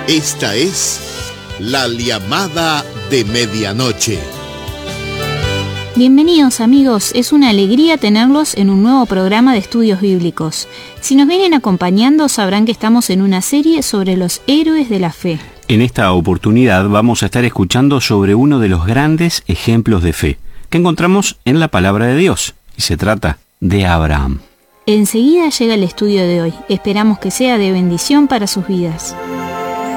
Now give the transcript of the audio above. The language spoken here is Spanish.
Esta es la llamada de medianoche. Bienvenidos amigos, es una alegría tenerlos en un nuevo programa de estudios bíblicos. Si nos vienen acompañando sabrán que estamos en una serie sobre los héroes de la fe. En esta oportunidad vamos a estar escuchando sobre uno de los grandes ejemplos de fe que encontramos en la palabra de Dios, y se trata de Abraham. Enseguida llega el estudio de hoy, esperamos que sea de bendición para sus vidas.